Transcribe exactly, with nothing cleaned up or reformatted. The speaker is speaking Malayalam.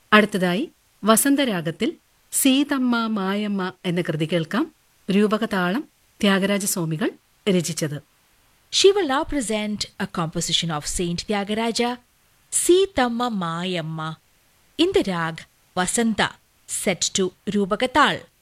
അടുത്തതായി വസന്തരാഗത്തിൽ സീതമ്മ മായമ്മ എന്ന കൃതി കേൾക്കാം. രൂപകതാളം ത്യാഗരാജസ്വാമികൾ രചിച്ചത്. She will now present a composition of Saint Tyagaraja, Seethamma Mayamma, in the rag Vasanta, set to Rupakatal.